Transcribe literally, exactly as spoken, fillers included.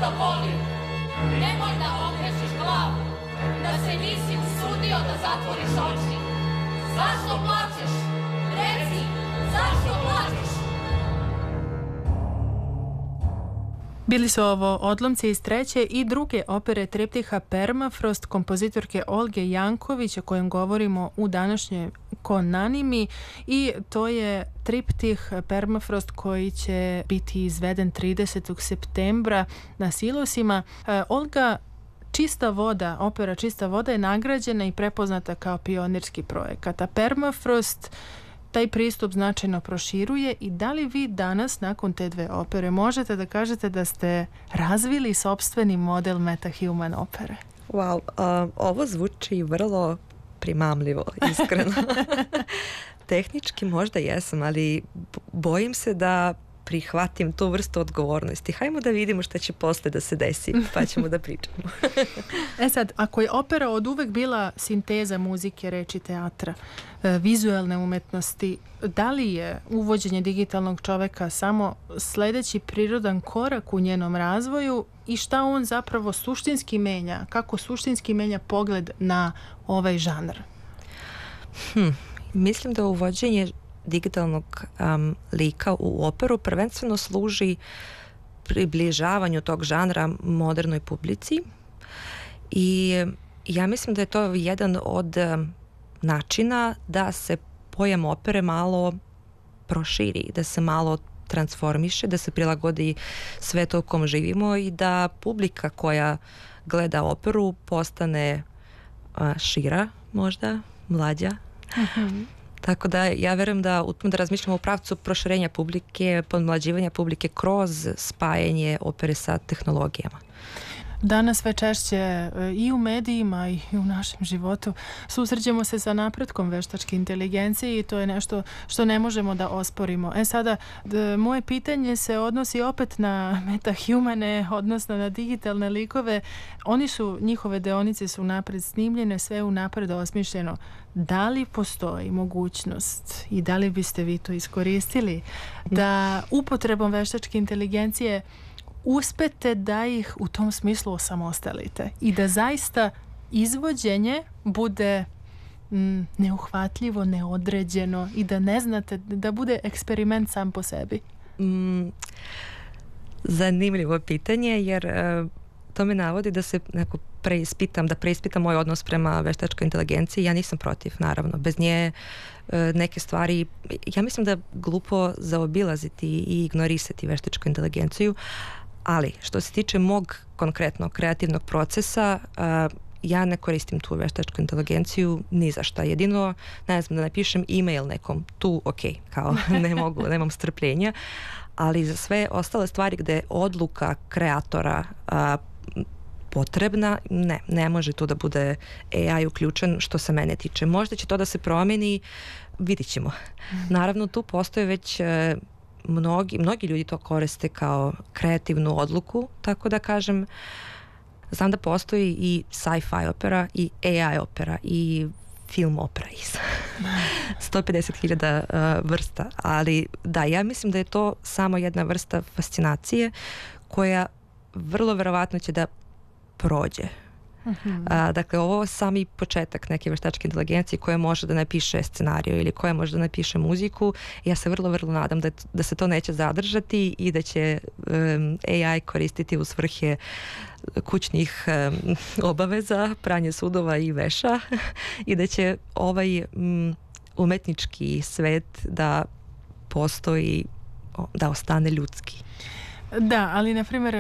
da volim. Nemoj da okrećeš glavu, da se nisi usudio da zatvoriš oči. Zašto plačeš? Reci, zašto plačeš? Bili su ovo odlomci iz treće i druge opere triptiha Permafrost kompozitorke Olge Janković, o kojem govorimo u današnjoj Konanimi, i to je triptih Permafrost koji će biti izveden tridesetog septembra na Silosima. E, Olga, Čista voda, opera Čista voda je nagrađena i prepoznata kao pionirski projekat, a Permafrost taj pristup značajno proširuje. I da li vi danas, nakon te dve opere, možete da kažete da ste razvili sopstveni model metahuman opere? Wow, uh, ovo zvuči vrlo primamljivo, iskreno. Tehnički možda jesam, ali bojim se da prihvatim tu vrstu odgovornosti. Hajmo da vidimo šta će posle da se desi, pa ćemo da pričamo. E sad, ako je opera od uvek bila sinteza muzike, reči, teatra, vizualne umetnosti, da li je uvođenje digitalnog čoveka samo sledeći prirodan korak u njenom razvoju i šta on zapravo suštinski menja, kako suštinski menja pogled na ovaj žanr? Hm, mislim da uvođenje digitalnog um, lika u operu prvenstveno služi približavanju tog žanra modernoj publici i ja mislim da je to jedan od um, načina da se pojam opere malo proširi, da se malo transformiše, da se prilagodi svetu u kom živimo i da publika koja gleda operu postane uh, šira, možda mlađa. Mm-hmm. Tako da ja verujem da, da razmišljamo u pravcu proširenja publike, podmlađivanja publike kroz spajanje opere sa tehnologijama. Danas sve češće i u medijima i u našem životu susrećemo se sa napretkom veštačke inteligencije i to je nešto što ne možemo da osporimo. E sada, d- moje pitanje se odnosi opet na metahumane, odnosno na digitalne likove. Oni su, njihove deonice su napred snimljene, sve unapred osmišljeno. Da li postoji mogućnost i da li biste vi to iskoristili da upotrebom veštačke inteligencije uspete da ih u tom smislu osamostalite i da zaista izvođenje bude mm, neuhvatljivo, neodređeno i da ne znate, da bude eksperiment sam po sebi? Mm, zanimljivo pitanje, jer uh, to me navodi da se neko preispitam, da preispitam moj odnos prema veštačkoj inteligenciji. Ja nisam protiv, naravno. Bez nje uh, neke stvari, ja mislim da je glupo zaobilaziti i ignorisati veštačku inteligenciju. Ali, što se tiče mog konkretnog kreativnog procesa, uh, ja ne koristim tu veštačku inteligenciju ni za šta. Jedino, ne znam, da napišem e-mail nekom, tu ok, kao ne mogu, nemam strpljenja, ali za sve ostale stvari gde je odluka kreatora uh, potrebna, ne, ne može tu da bude A I uključen što se mene tiče. Možda će to da se promeni, vidit ćemo. Mm. Naravno, tu postoje već uh, Mnogi, mnogi ljudi to koriste kao kreativnu odluku, tako da kažem. Znam da postoji i sci-fi opera i A I opera i film opera iz sto pedeset hiljada uh, vrsta, ali da, ja mislim da je to samo jedna vrsta fascinacije koja vrlo verovatno će da prođe. Mm-hmm. A, dakle, ovo je sami početak neke veštačke inteligencije koja može da napiše scenariju ili koja može da napiše muziku. Ja se vrlo, vrlo nadam da, da se to neće zadržati i da će um, A I koristiti u svrhe kućnih um, obaveza, pranje sudova i veša i da će ovaj um, umetnički svet da postoji, da ostane ljudski. Da, ali na primjer